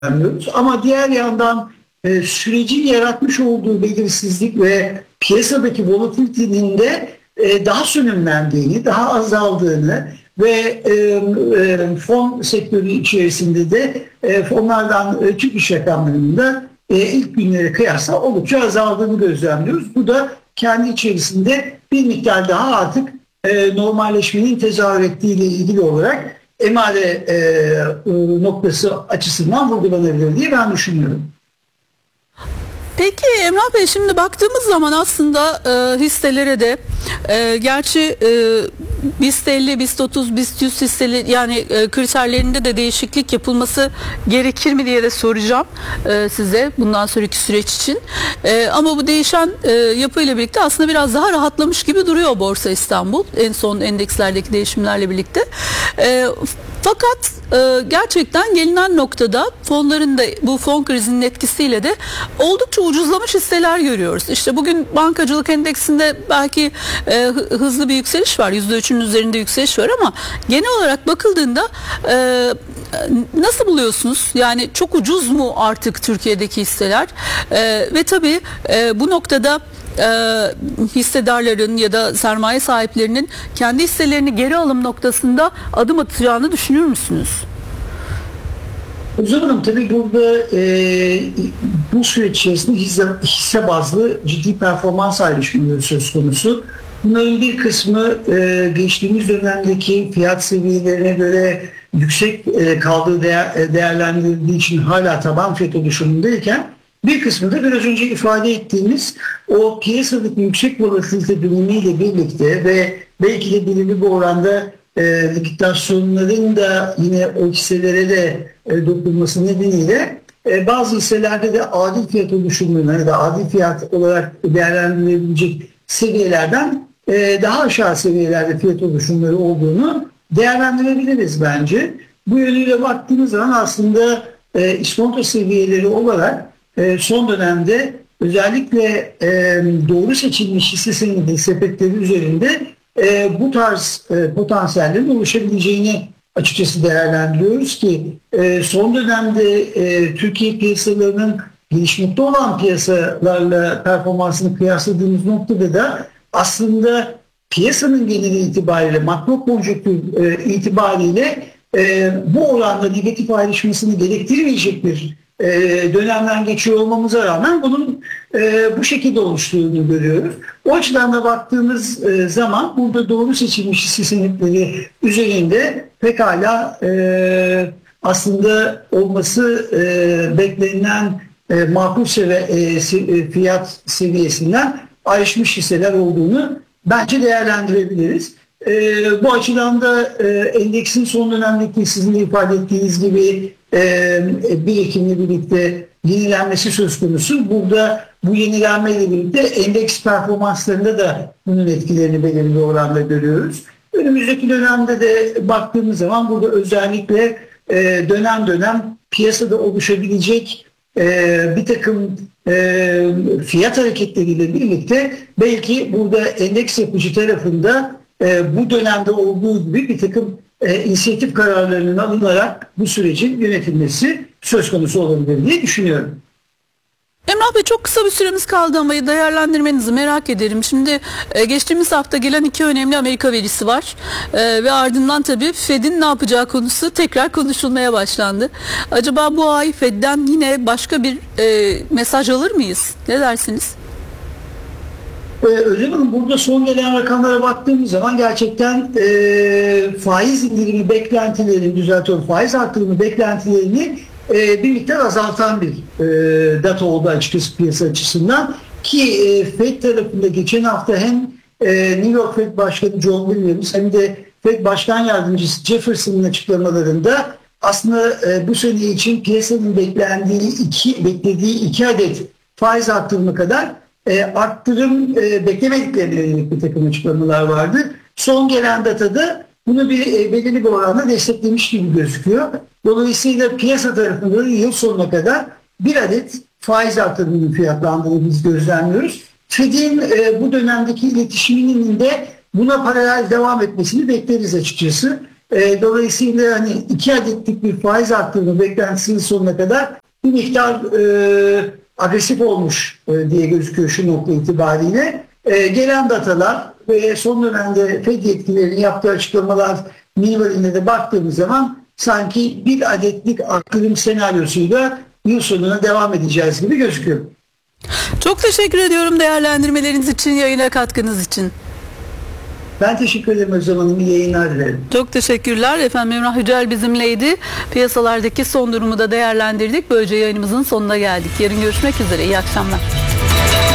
gözlemliyoruz. Ama diğer yandan sürecin yaratmış olduğu belirsizlik ve piyasadaki volatilitenin de daha sönümlendiğini, daha azaldığını ve fon sektörü içerisinde de fonlardan çıkış rakamlarının da ilk günlere kıyasla oldukça azaldığını gözlemliyoruz. Bu da kendi içerisinde bir miktar daha artık normalleşmenin tezahür ettiği ile ilgili olarak emare noktası açısından vurgulanabilir diye ben düşünüyorum. Peki Emrah Bey, şimdi baktığımız zaman aslında hisselere de gerçi BIST 50, BIST 30, BIST 100 hisseleri, yani kriterlerinde de değişiklik yapılması gerekir mi diye de soracağım size bundan sonraki süreç için. Ama bu değişen yapıyla birlikte aslında biraz daha rahatlamış gibi duruyor Borsa İstanbul en son endekslerdeki değişimlerle birlikte. Fakat gerçekten gelinen noktada fonların da bu fon krizinin etkisiyle de oldukça ucuzlamış hisseler görüyoruz. İşte bugün bankacılık endeksinde belki hızlı bir yükseliş var. %3'ün üzerinde yükseliş var ama genel olarak bakıldığında nasıl buluyorsunuz? Yani çok ucuz mu artık Türkiye'deki hisseler? Ve tabii bu noktada hissedarların ya da sermaye sahiplerinin kendi hisselerini geri alım noktasında adım atacağını düşünür müsünüz? Hocam Hanım, tabii burada bu süreç içerisinde hisse bazlı ciddi performans ayrışmaları söz konusu. Bunların bir kısmı geçtiğimiz dönemdeki fiyat seviyelerine göre yüksek kaldığı değerlendirildiği için hala taban fiyat oluşumundayken, bir kısmı da biraz önce ifade ettiğimiz o piyasadaki yüksek volatilite dönemiyle birlikte ve belki de belirli bir oranda likitasyonların da yine o hisselere de dokunması nedeniyle bazı hisselerde de adil fiyat oluşumlarına ya da adil fiyat olarak değerlendirilebilecek seviyelerden daha aşağı seviyelerde fiyat oluşumları olduğunu değerlendirebiliriz bence. Bu yönüyle baktığımız zaman aslında iskonto seviyeleri olarak son dönemde özellikle doğru seçilmiş hisse senedi sepetleri üzerinde bu tarz potansiyellerin oluşabileceğini açıkçası değerlendiriyoruz ki son dönemde Türkiye piyasalarının gelişmekte olan piyasalarla performansını kıyasladığımız noktada da aslında piyasanın geneli itibariyle, makro konjonktür itibariyle bu oranda negatif ayrışmasını gerektirmeyecek bir dönemden geçiyor olmamıza rağmen bunun bu şekilde oluştuğunu görüyoruz. O açıdan da baktığımız zaman burada doğru seçilmiş hisse senetleri üzerinde pekala aslında olması beklenilen makul fiyat seviyesinden ayrışmış hisseler olduğunu bence değerlendirebiliriz. Bu açıdan da endeksin son dönemdeki sizin de ifade ettiğiniz gibi 1 Ekim'le birlikte yenilenmesi söz konusu. Burada bu yenilenmeyle birlikte endeks performanslarında da bunun etkilerini belirli bir oranda görüyoruz. Önümüzdeki dönemde de baktığımız zaman burada özellikle dönem dönem piyasada oluşabilecek bir takım fiyat hareketleriyle birlikte belki burada endeks yapıcı tarafında bu dönemde olduğu gibi bir takım inisiyatif kararlarının alınarak bu sürecin yönetilmesi söz konusu olabilir diye düşünüyorum. Emrah Bey, çok kısa bir süremiz kaldı ama değerlendirmenizi merak ederim. Şimdi geçtiğimiz hafta gelen 2 önemli Amerika verisi var ve ardından tabii Fed'in ne yapacağı konusu tekrar konuşulmaya başlandı. Acaba bu ay Fed'den yine başka bir mesaj alır mıyız? Ne dersiniz? Özlem Hanım, burada son gelen rakamlara baktığımız zaman gerçekten faiz indirimi beklentilerini, faiz artırımı beklentilerini bir miktar azaltan bir data oldu açıkçası piyasa açısından ki Fed tarafında geçen hafta hem New York Fed Başkanı John Williams hem de Fed Başkan Yardımcısı Jefferson'ın açıklamalarında aslında bu sene için piyasanın beklediği 2 adet faiz arttırımı kadar arttırım beklemediklerine yönelik bir takım açıklamalar vardı. Son gelen datada bunu belirli bir oranda desteklemiş gibi gözüküyor. Dolayısıyla piyasa tarafında da yıl sonuna kadar bir adet faiz artırımının fiyatlandığını biz gözlemliyoruz. Fed'in bu dönemdeki iletişiminin de buna paralel devam etmesini bekleriz açıkçası. Dolayısıyla hani 2 adetlik bir faiz arttırma beklentisinin sonuna kadar bir miktar agresif olmuş diye gözüküyor şu nokta itibariyle. Gelen datalar ve son dönemde Fed yetkililerinin yaptığı açıklamalar minimalinde de baktığımız zaman sanki bir adetlik arttırım senaryosuyla yıl sonuna devam edeceğiz gibi gözüküyor. Çok teşekkür ediyorum değerlendirmeleriniz için, yayına katkınız için. Ben teşekkür ederim Özlem Hanım. İyi yayınlar dilerim. Çok teşekkürler. Efendim Emrah Yücel bizimleydi. Piyasalardaki son durumu da değerlendirdik. Böylece yayınımızın sonuna geldik. Yarın görüşmek üzere. İyi akşamlar.